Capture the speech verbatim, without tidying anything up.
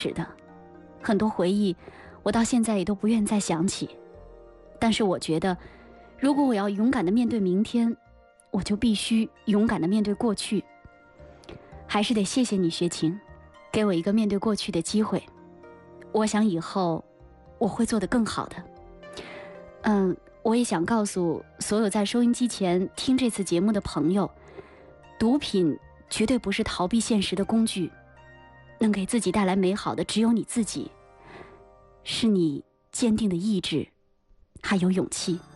始的，很多回忆，我到现在也都不愿再想起。但是我觉得，如果我要勇敢地面对明天，我就必须勇敢地面对过去。还是得谢谢你，学琴，给我一个面对过去的机会。我想以后我会做得更好的。嗯，我也想告诉所有在收音机前听这次节目的朋友，毒品绝对不是逃避现实的工具，能给自己带来美好的只有你自己，是你坚定的意志，还有勇气。